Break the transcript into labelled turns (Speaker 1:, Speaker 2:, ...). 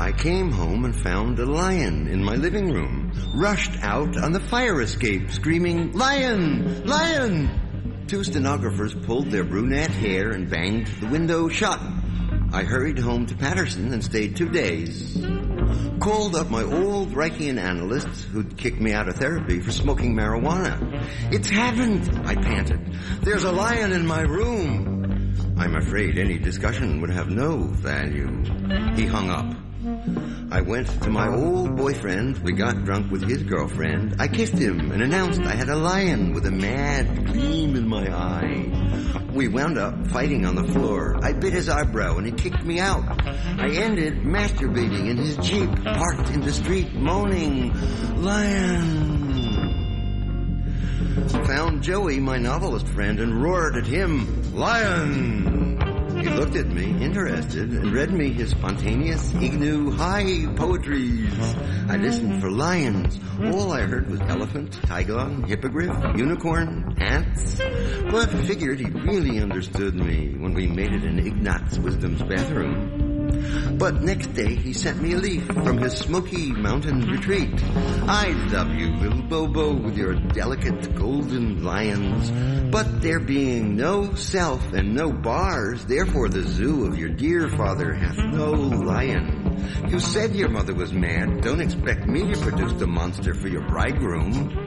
Speaker 1: I came home and found a lion in my living room, rushed out on the fire escape, screaming, "Lion! Lion!" 2 stenographers pulled their brunette hair and banged the window shut. I hurried home to Patterson and stayed 2 days. Called up my old Reichian analysts who'd kicked me out of therapy for smoking marijuana. "It's happened," I panted. "There's a lion in my room." I'm afraid any discussion would have no value. He hung up. I went to my old boyfriend. We got drunk with his girlfriend. I kissed him and announced I had a lion with a mad gleam in my eye. We wound up fighting on the floor. I bit his eyebrow and he kicked me out. I ended masturbating in his Jeep, parked in the street, moaning, "Lion!" Found Joey, my novelist friend, and roared at him, "Lion!" He looked at me, interested, and read me his spontaneous Ignu high poetries. I listened for lions. All I heard was elephant, tigon, hippogriff, unicorn, ants. But figured he really understood me when we made it in Ignatz Wisdom's bathroom. But next day he sent me a leaf from his smoky mountain retreat. "I love you, little Bobo, with your delicate golden lions. But there being no self and no bars, therefore the zoo of your dear father hath no lion. You said your mother was mad. Don't expect me to produce the monster for your bridegroom."